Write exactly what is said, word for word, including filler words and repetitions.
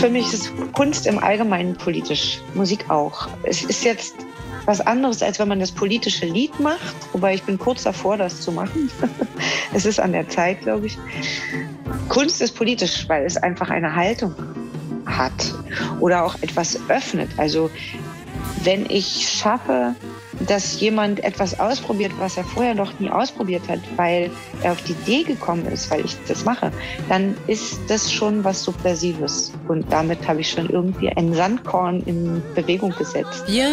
für mich ist Kunst im Allgemeinen politisch, Musik auch. Es ist jetzt was anderes, als wenn man das politische Lied macht, wobei ich bin kurz davor, das zu machen. Es ist an der Zeit, glaube ich. Kunst ist politisch, weil es einfach eine Haltung hat oder auch etwas öffnet. Also wenn ich schaffe, dass jemand etwas ausprobiert, was er vorher noch nie ausprobiert hat, weil er auf die Idee gekommen ist, weil ich das mache, dann ist das schon was Subversives. Und damit habe ich schon irgendwie ein Sandkorn in Bewegung gesetzt. Wir